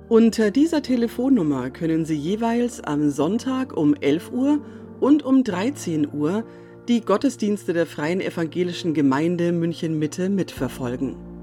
Unter dieser Telefonnummer können Sie jeweils am Sonntag um 11 Uhr und um 13 Uhr die Gottesdienste der Freien Evangelischen Gemeinde München Mitte mitverfolgen.